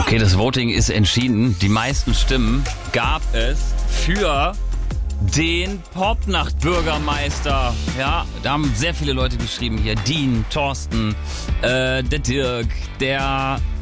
Okay, das Voting ist entschieden. Die meisten Stimmen gab es für den Popnacht-Bürgermeister. Ja, da haben sehr viele Leute geschrieben hier. Dean, Thorsten, der Dirk, der